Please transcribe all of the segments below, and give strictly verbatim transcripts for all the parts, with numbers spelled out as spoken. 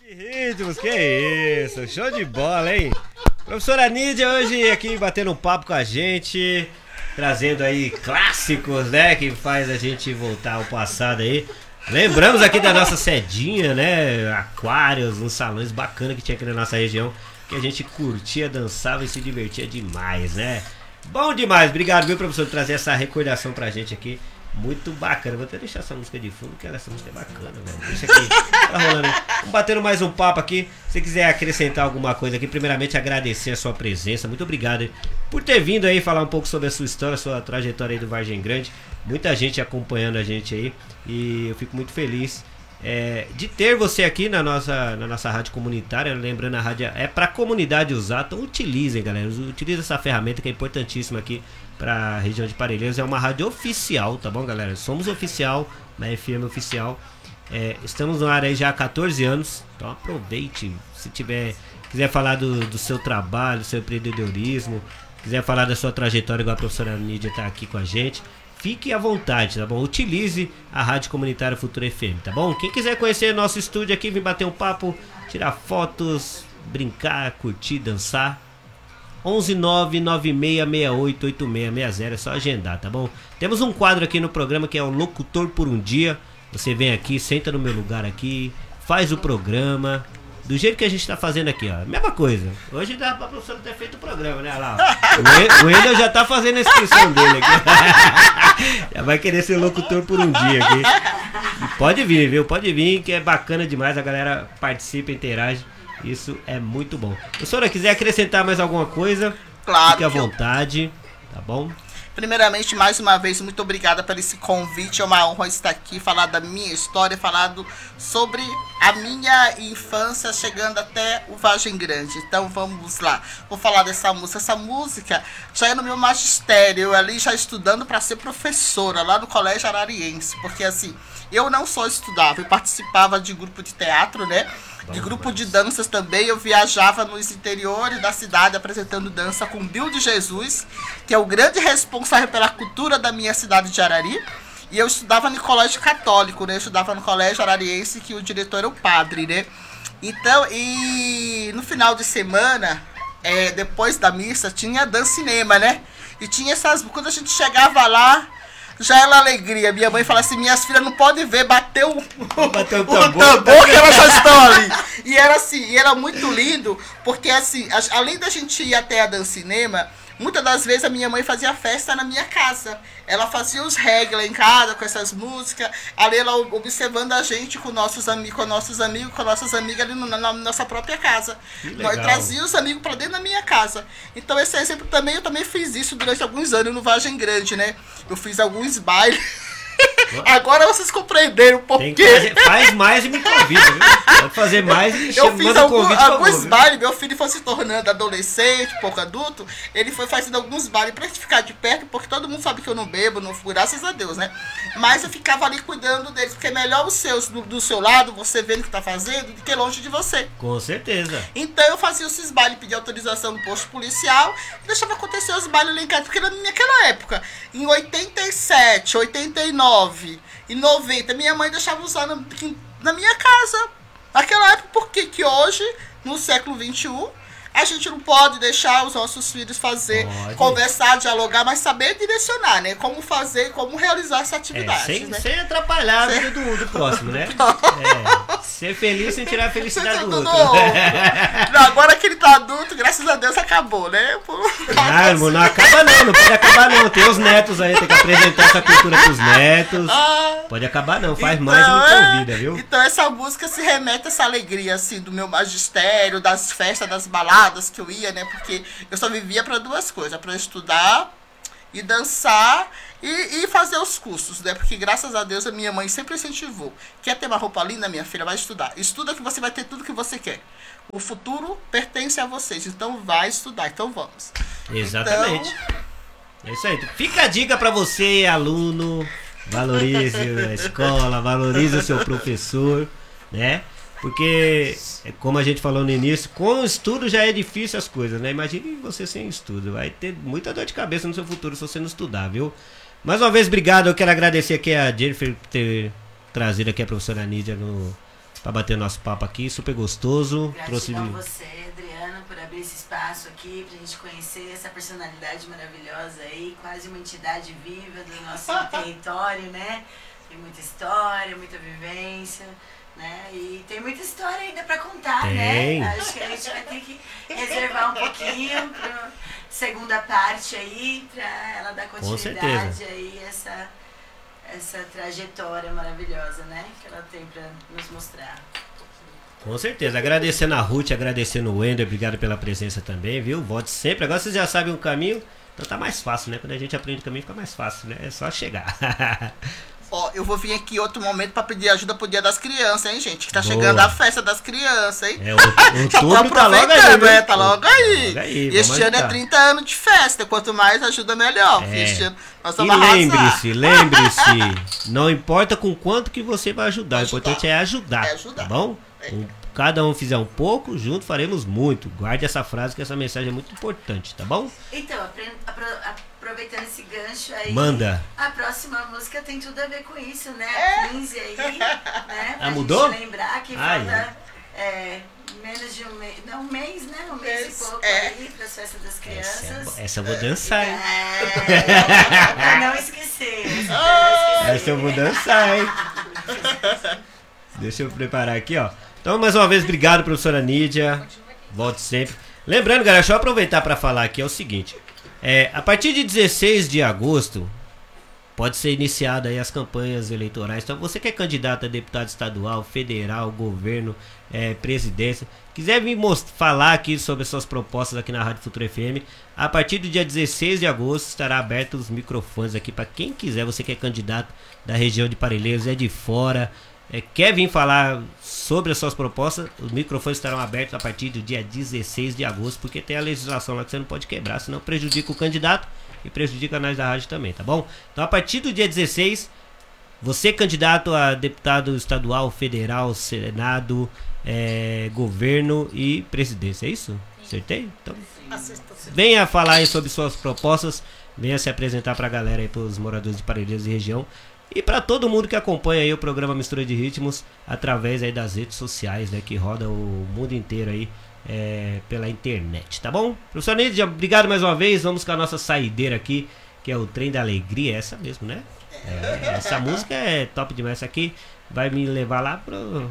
Que ritmos, que isso, show de bola, hein? Professora Nídia hoje aqui batendo um papo com a gente, trazendo aí clássicos, né, que faz a gente voltar ao passado aí. Lembramos aqui da nossa sedinha, né, aquários, uns salões bacanas que tinha aqui na nossa região, que a gente curtia, dançava e se divertia demais, né? Bom demais, obrigado, viu, professor, por trazer essa recordação pra gente aqui. Muito bacana, vou até deixar essa música de fundo, porque essa música é bacana, velho. Deixa aqui, tá rolando. Vamos batendo mais um papo aqui. Se quiser acrescentar alguma coisa aqui, primeiramente agradecer a sua presença. Muito obrigado por ter vindo aí falar um pouco sobre a sua história, a sua trajetória aí do Vargem Grande. Muita gente acompanhando a gente aí e eu fico muito feliz é, de ter você aqui na nossa, na nossa rádio comunitária. Lembrando, a rádio é pra comunidade usar, então utilizem, galera. Utilizem essa ferramenta que é importantíssima aqui pra região de Parelheiros. É uma rádio oficial, tá bom, galera? Somos oficial, na F M oficial. É, estamos no ar aí já há quatorze anos. Então aproveite. Se tiver, quiser falar do, do seu trabalho, do seu empreendedorismo, quiser falar da sua trajetória, igual a professora Nídia tá aqui com a gente, fique à vontade, tá bom? Utilize a Rádio Comunitária Futura F M, tá bom? Quem quiser conhecer nosso estúdio aqui, vir bater um papo, tirar fotos, brincar, curtir, dançar, onze nove nove seis seis oito oito seis seis zero, é só agendar, tá bom? Temos um quadro aqui no programa que é o Locutor por um Dia. Você vem aqui, senta no meu lugar aqui, faz o programa do jeito que a gente tá fazendo aqui, ó. Mesma coisa. Hoje dá pra professora ter feito o programa, né? Olha lá, ó. O Wendel já tá fazendo a inscrição dele aqui. Já vai querer ser locutor por um dia aqui. E pode vir, viu? Pode vir, que é bacana demais. A galera participa, interage. Isso é muito bom. Professora, quiser acrescentar mais alguma coisa, claro, fique à vontade, tá bom? Primeiramente, mais uma vez, muito obrigada por esse convite. É uma honra estar aqui, falar da minha história, falar do, sobre a minha infância chegando até o Vargem Grande. Então vamos lá, vou falar dessa música. Essa música já é no meu magistério, eu ali já estudando para ser professora lá no Colégio Arariense, porque assim, eu não só estudava, eu participava de grupo de teatro, né? De grupo de danças também. Eu viajava nos interiores da cidade apresentando dança com Bill de Jesus, que é o grande responsável pela cultura da minha cidade de Arari. E eu estudava no colégio católico, né? Eu estudava no colégio arariense, que o diretor era o padre, né? Então, e no final de semana, é, depois da missa, tinha dança cinema, né? E tinha essas... Quando a gente chegava lá, já era alegria. Minha mãe fala assim, minhas filhas não podem ver, bateu o, bateu o o tambor, tambor que elas já estão ali. E era assim, e era muito lindo, porque assim, a, além da gente ir até a dança cinema, muitas das vezes a minha mãe fazia festa na minha casa. Ela fazia os reggae lá em casa, com essas músicas, ali ela observando a gente com nossos, ami com nossos amigos, com nossas amigas ali no, na, na nossa própria casa. Nós trazia os amigos para dentro da minha casa. Então esse exemplo também, eu também fiz isso durante alguns anos no Vargem Grande, né? Eu fiz alguns bailes. Agora vocês compreenderam o porquê. Faz mais e me convida, viu? Pode fazer mais e me Eu fiz manda algum, convite, alguns favor, bailes, meu filho foi se tornando adolescente, pouco adulto, ele foi fazendo alguns bailes pra gente ficar de perto, porque todo mundo sabe que eu não bebo, não fumo, graças a Deus, né? Mas eu ficava ali cuidando deles, porque é melhor os seus do, do seu lado, você vendo o que tá fazendo, do que longe de você. Com certeza. Então eu fazia esses bailes, pedia autorização no posto policial e deixava acontecer os bailes lá em casa, porque naquela época, em oitenta e sete, oitenta e nove e noventa, minha mãe deixava usar na, na minha casa. Naquela época, por que que hoje, no século vinte e um, a gente não pode deixar os nossos filhos fazer, pode conversar, dialogar, mas saber direcionar, né? Como fazer, como realizar essa atividade. É, sem, né? sem atrapalhar a vida do, do próximo, né? É, ser feliz sem tirar a felicidade do outro. Não, agora que ele tá adulto, graças a Deus, acabou, né? Ah, irmão, não acaba não, não pode acabar não. Tem os netos aí, tem que apresentar essa cultura pros netos. Ah, pode acabar não, faz então, mais e me convida, viu? Então essa música se remete a essa alegria, assim, do meu magistério, das festas, das baladas que eu ia, né? Porque eu só vivia para duas coisas, para estudar e dançar e, e fazer os cursos, né? Porque graças a Deus a minha mãe sempre incentivou. Quer ter uma roupa linda, minha filha? Vai estudar. Estuda que você vai ter tudo que você quer. O futuro pertence a vocês, então vai estudar. Então vamos. Exatamente. Então... É isso aí. Fica a dica para você, aluno. Valorize a escola, valorize o seu professor, né? Porque, como a gente falou no início, com o estudo já é difícil as coisas, né? Imagine você sem estudo, vai ter muita dor de cabeça no seu futuro se você não estudar, viu? Mais uma vez, obrigado, eu quero agradecer aqui a Jennifer por ter trazido aqui a professora Nídia no pra bater nosso papo aqui, super gostoso. Gratidão a você, Adriano, por abrir esse espaço aqui pra gente conhecer essa personalidade maravilhosa aí, quase uma entidade viva do nosso território, né? Tem muita história, muita vivência, né? E tem muita história ainda pra contar, tem. né? Acho que a gente vai ter que reservar um pouquinho pra segunda parte aí, pra ela dar continuidade aí essa, essa trajetória maravilhosa, né? Que ela tem pra nos mostrar. Com certeza. Agradecendo a Ruth, agradecendo o Wender, obrigado pela presença também, viu? Volte sempre. Agora vocês já sabem o caminho, então tá mais fácil, né? Quando a gente aprende o caminho fica mais fácil, né? É só chegar. Ó, eu vou vir aqui outro momento pra pedir ajuda pro Dia das Crianças, hein, gente? Que tá Boa. chegando a festa das crianças, hein? É, o, o Já tô outubro tá logo aí, aproveitando, viu? é, tá logo aí. Logo aí, E vamos este ano é ajudar. trinta anos de festa. Quanto mais ajuda, melhor. É. Este ano nós E vamos arrasar. lembre-se, lembre-se, não importa com quanto que você vai ajudar, o Ajudar. importante é ajudar, É ajudar. tá bom? Um, cada um fizer um pouco, junto faremos muito. Guarde essa frase que essa mensagem é muito importante, tá bom? Então, apre- apro- aproveitando esse gancho aí, Manda. a próxima música tem tudo a ver com isso, né? É. quinze aí, né? Pra Ah, mudou? gente lembrar que Ah, falta é, menos de um mês, não, um mês, né? Um mês Mês, e pouco é. aí para as festas das Essa, é crianças. bo- essa eu vou dançar, hein? É, pra não esquecer. essa pra não esquecer. Essa eu vou dançar, hein? Deixa eu preparar aqui, ó. Então, mais uma vez, obrigado, professora Nídia. Volte sempre. Lembrando, galera, deixa eu aproveitar para falar aqui, é o seguinte. É, a partir de dezesseis de agosto, pode ser iniciada aí as campanhas eleitorais. Então, você que é candidato a deputado estadual, federal, governo, é, presidência, quiser vir most- falar aqui sobre suas propostas aqui na Rádio Futuro F M, a partir do dia dezesseis de agosto estará aberto os microfones aqui para quem quiser. Você que é candidato da região de Parelheiros, é de fora, é, quer vir falar sobre as suas propostas, os microfones estarão abertos a partir do dia dezesseis de agosto, porque tem a legislação lá que você não pode quebrar, senão prejudica o candidato e prejudica nós da rádio também, tá bom? Então, a partir do dia dezesseis, você candidato a deputado estadual, federal, senado, é, governo e presidência, é isso? Acertei? Então, venha falar aí sobre suas propostas, venha se apresentar pra galera aí, pros moradores de Parelheiros e região, e para todo mundo que acompanha aí o programa Mistura de Ritmos através aí das redes sociais, né, que roda o mundo inteiro aí é, pela internet, tá bom? Professor Nídia, obrigado mais uma vez. Vamos com a nossa saideira aqui, que é o Trem da Alegria, é essa mesmo, né? É, essa música é top demais. Essa aqui vai me levar lá pro...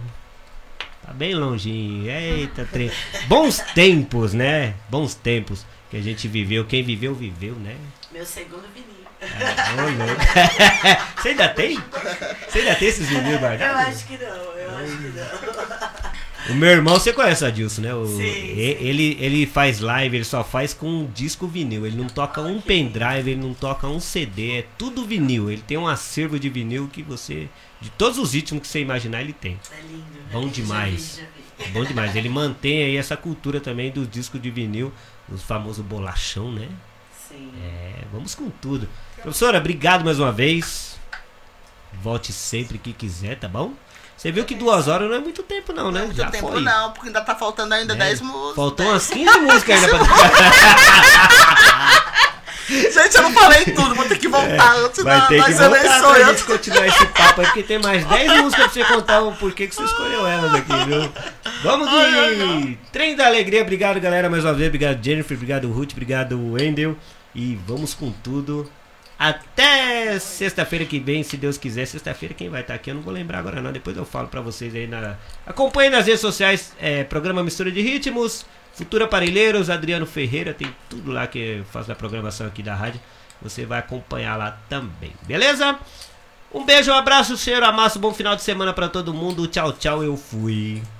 Tá bem longinho. Eita, trem. Bons tempos, né? Bons tempos que a gente viveu. Quem viveu, viveu, né? Meu segundo vinil. Ah, ô, louco. Você ainda tem? Você ainda tem esses vinil Eu guardados? acho que não, eu acho que não. O meu irmão, você conhece o Adilson, né? O, Sim, e- Ele, ele faz live, ele só faz com um disco vinil. Ele não toca um pendrive, ele não toca um C D, é tudo vinil. Ele tem um acervo de vinil que você... De todos os ritmos que você imaginar, ele tem. É lindo, né? Bom demais. Já vi, já vi. Bom demais. Ele mantém aí essa cultura também do disco de vinil, os famosos bolachão, né? Sim. É, vamos com tudo. Professora, obrigado mais uma vez. Volte sempre que quiser, tá bom? Você viu que duas horas não é muito tempo não, né? Não é muito Já tempo foi. não, porque ainda tá faltando ainda É, dez músicas. Faltou umas quinze músicas ainda pra Gente, eu não falei tudo, vou ter que voltar antes Vai da- ter que das voltar pra eleições. gente continuar esse papo aí, porque tem mais dez músicas pra você contar o porquê que você escolheu elas aqui, viu? Vamos de Trem da Alegria. Obrigado, galera, mais uma vez. Obrigado, Jennifer. Obrigado, Ruth. Obrigado, Wendel. E vamos com tudo. Até sexta-feira que vem, se Deus quiser. Sexta-feira quem vai estar aqui, eu não vou lembrar agora não. Depois eu falo pra vocês aí na... Acompanhe nas redes sociais, é, programa Mistura de Ritmos, Futura Parelheiros, Adriano Ferreira, tem tudo lá que faz a programação aqui da rádio. Você vai acompanhar lá também, beleza? Um beijo, um abraço, cheiro, amasso, bom final de semana pra todo mundo. Tchau, tchau, eu fui.